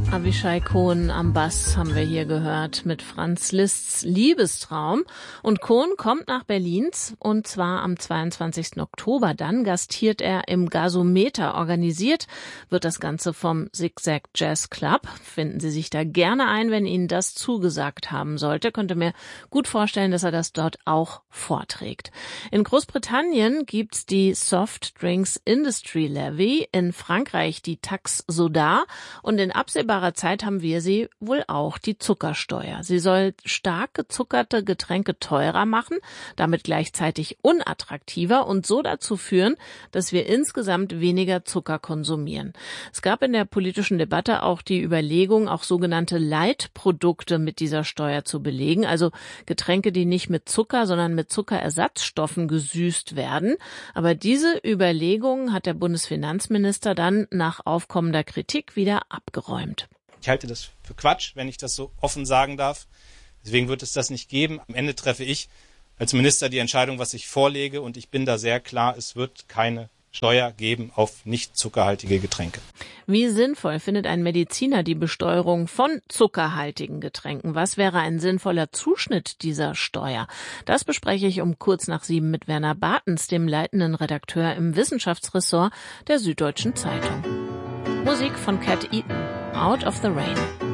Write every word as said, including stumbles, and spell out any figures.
Avishai Cohen am Bass haben wir hier gehört mit Franz Liszt's Liebestraum. Und Cohen kommt nach Berlin und zwar am zweiundzwanzigsten Oktober. Dann gastiert er im Gasometer. Organisiert wird das Ganze vom Zigzag Jazz Club. Finden Sie sich da gerne ein, wenn Ihnen das zugesagt haben sollte. Könnte mir gut vorstellen, dass er das dort auch vorträgt. In Großbritannien gibt's die Soft Drinks Industry Levy, in Frankreich die Taxe Soda und in absehbarer Zeit haben wir sie wohl auch, die Zuckersteuer. Sie soll stark gezuckerte Getränke teurer machen, damit gleichzeitig unattraktiver und so dazu führen, dass wir insgesamt weniger Zucker konsumieren. Es gab in der politischen Debatte auch die Überlegung, auch sogenannte Leitprodukte mit dieser Steuer zu belegen, also Getränke, die nicht mit Zucker, sondern mit Zuckerersatzstoffen gesüßt werden. Aber diese Überlegung hat der Bundesfinanzminister dann nach aufkommender Kritik wieder abgeräumt. Ich halte das für Quatsch, wenn ich das so offen sagen darf. Deswegen wird es das nicht geben. Am Ende treffe ich als Minister die Entscheidung, was ich vorlege. Und ich bin da sehr klar, es wird keine Steuer geben auf nicht zuckerhaltige Getränke. Wie sinnvoll findet ein Mediziner die Besteuerung von zuckerhaltigen Getränken? Was wäre ein sinnvoller Zuschnitt dieser Steuer? Das bespreche ich um kurz nach sieben mit Werner Bartens, dem leitenden Redakteur im Wissenschaftsressort der Süddeutschen Zeitung. Musik von Cat Eaton, Out of the Rain.